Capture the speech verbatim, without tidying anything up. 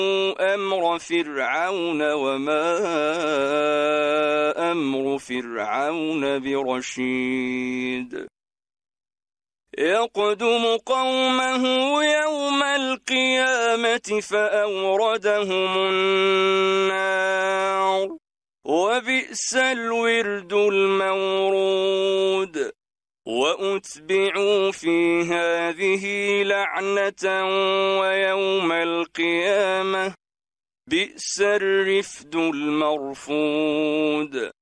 أمر فرعون وما أمر فرعون برشيد يقدم قومه يوم القيامة فأوردهم النار وبئس الورد المورود وأتبعوا في هذه لعنة ويوم القيامة بئس الرفد المرفود